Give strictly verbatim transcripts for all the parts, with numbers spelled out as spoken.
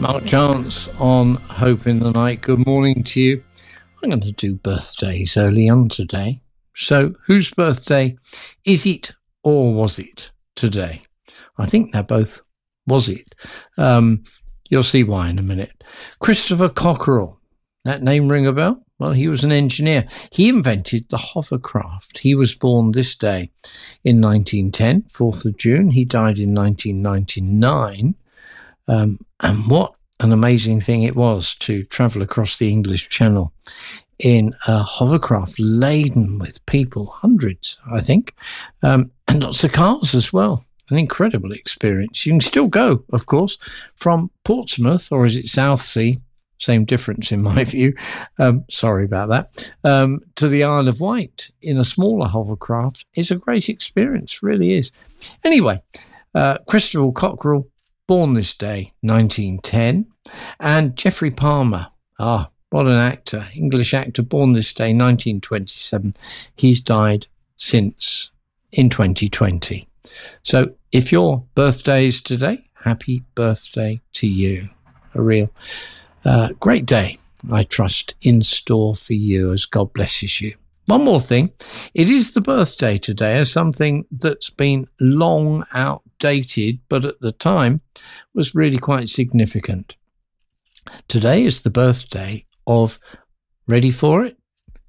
Mark Chance on Hope in the Night. Good morning to you. I'm going to do birthdays early on today. So, whose birthday is it or was it today? I think they're both was it. Um, you'll see why in a minute. Christopher Cockerell. That name ring a bell? Well, he was an engineer. He invented the hovercraft. He was born this day in nineteen ten, fourth of June. He died in nineteen ninety-nine. Um, and what an amazing thing it was to travel across the English Channel in a hovercraft laden with people, hundreds, I think, um, and lots of cars as well. An incredible experience. You can still go, of course, from Portsmouth, or is it Southsea? Same difference in my view. Um, sorry about that. Um, to the Isle of Wight in a smaller hovercraft is a great experience, really is. Anyway, uh, Christopher Cockerell, born this day, nineteen ten, and Geoffrey Palmer. Ah, what an actor, English actor, born this day, nineteen twenty-seven. He's died since in twenty twenty. So if your birthday is today, happy birthday to you. A real Uh, great day, I trust, in store for you as God blesses you. One more thing, it is the birthday today of something that's been long outdated, but at the time was really quite significant. Today is the birthday of, ready for it,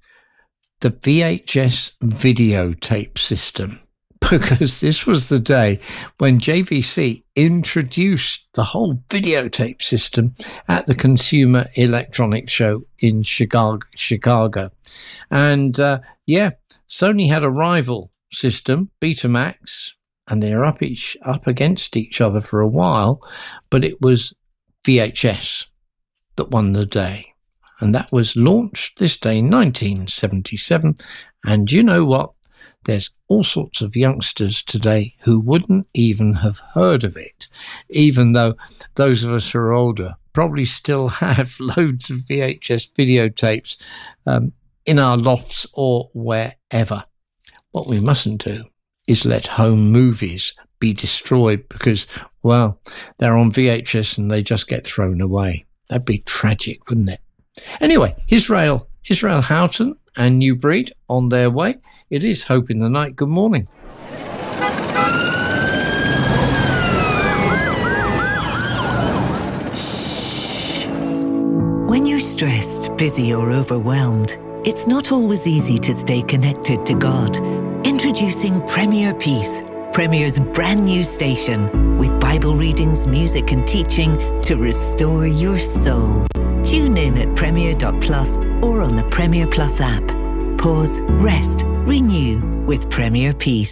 the V H S videotape system. Because this was the day when J V C introduced the whole videotape system at the Consumer Electronics Show in Chicago. Chicago. And uh, yeah, Sony had a rival system, Betamax, and they're up each up against each other for a while, but it was V H S that won the day. And that was launched this day in nineteen seventy-seven. And you know what? There's all sorts of youngsters today who wouldn't even have heard of it, even though those of us who are older probably still have loads of V H S videotapes um, in our lofts or wherever. What we mustn't do is let home movies be destroyed because, well, they're on V H S and they just get thrown away. That'd be tragic, wouldn't it? Anyway, Israel, Israel Houghton and New Breed on their way. It is Hope in the Night. Good morning. When you're stressed, busy or overwhelmed, it's not always easy to stay connected to God. Introducing Premier Peace, Premier's brand new station, with Bible readings, music and teaching to restore your soul. Tune in at premier dot plus or on the Premier Plus app. Pause, rest, renew with Premier Peace.